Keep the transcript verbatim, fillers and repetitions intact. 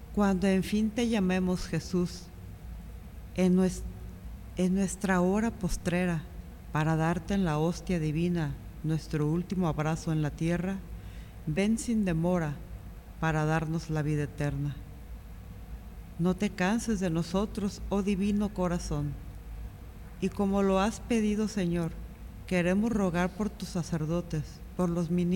Cuando en fin te llamemos, Jesús, en, nues- en nuestra hora postrera, para darte en la hostia divina nuestro último abrazo en la tierra, ven sin demora para darnos la vida eterna. No te canses de nosotros, oh divino corazón, y como lo has pedido, Señor, queremos rogar por tus sacerdotes, por los ministros,